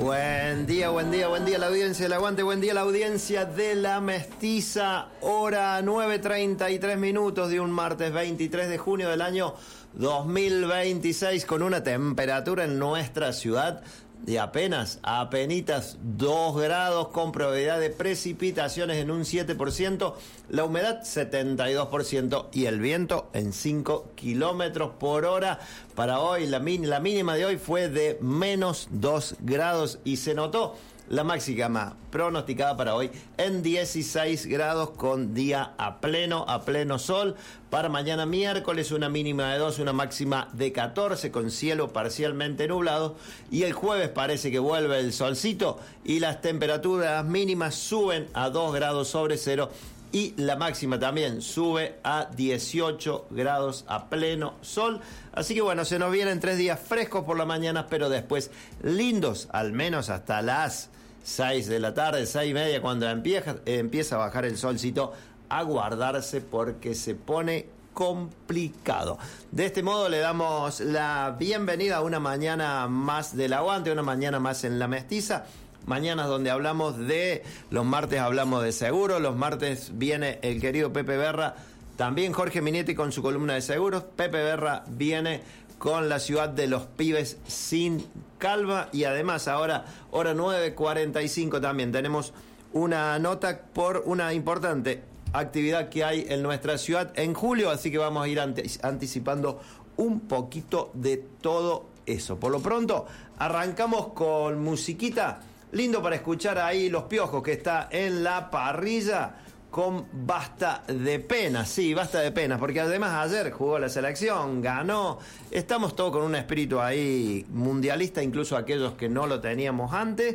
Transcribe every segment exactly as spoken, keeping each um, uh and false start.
Buen día, buen día, buen día la audiencia del Aguante, buen día la audiencia de La Mestiza, hora nueve treinta y tres minutos de un martes veintitrés de junio del año dos mil veintiséis, con una temperatura en nuestra ciudad de apenas, apenitas dos grados, con probabilidad de precipitaciones en un siete por ciento, la humedad setenta y dos por ciento y el viento en cinco kilómetros por hora. Para hoy, la, min- la mínima de hoy fue de menos dos grados y se notó la máxima pronosticada para hoy en dieciséis grados, con día a pleno, a pleno sol. Para mañana miércoles una mínima de dos, una máxima de catorce, con cielo parcialmente nublado. Y el jueves parece que vuelve el solcito y las temperaturas mínimas suben a dos grados sobre cero. Y la máxima también sube a dieciocho grados a pleno sol. Así que bueno, se nos vienen tres días frescos por la mañana, pero después lindos, al menos hasta las seis de la tarde, seis y media, cuando empieza, empieza a bajar el solcito, a guardarse porque se pone complicado. De este modo le damos la bienvenida a una mañana más del Aguante, una mañana más en La Mestiza. Mañanas donde hablamos de, los martes hablamos de seguros, los martes viene el querido Pepe Berra, también Jorge Minetti con su columna de seguros. Pepe Berra viene con la ciudad de los pibes sin calma, y además ahora, hora nueve cuarenta y cinco, también tenemos una nota por una importante actividad que hay en nuestra ciudad en julio, así que vamos a ir anticipando un poquito de todo eso. Por lo pronto, arrancamos con musiquita. Lindo para escuchar ahí Los Piojos, que está en la parrilla con Basta de Penas. Sí, Basta de Penas, porque además ayer jugó la selección, ganó. Estamos todos con un espíritu ahí mundialista, incluso aquellos que no lo teníamos antes.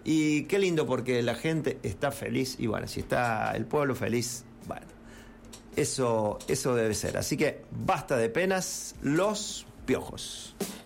Y qué lindo, porque la gente está feliz. Y bueno, si está el pueblo feliz, bueno, eso, eso debe ser. Así que Basta de Penas, Los Piojos.